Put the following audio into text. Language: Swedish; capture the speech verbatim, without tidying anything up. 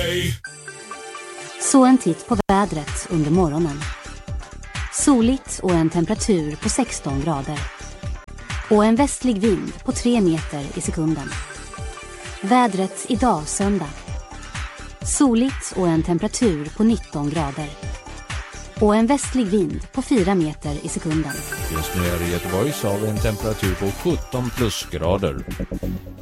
Så en titt på vädret under morgonen. Soligt och en temperatur på sexton grader. Och en västlig vind på tre meter i sekunden. Vädret idag söndag. Soligt och en temperatur på nitton grader. Och en västlig vind på fyra meter i sekunden. Just nu är det i Göteborg så har vi en temperatur på sjutton plusgrader.